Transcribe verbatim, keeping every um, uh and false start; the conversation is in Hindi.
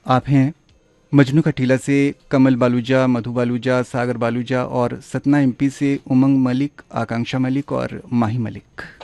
आप हैं मजनू का टीला से कमल बालूजा, मधु बालूजा, सागर बालूजा और सतना एमपी से उमंग मलिक, आकांक्षा मलिक और माही मलिक।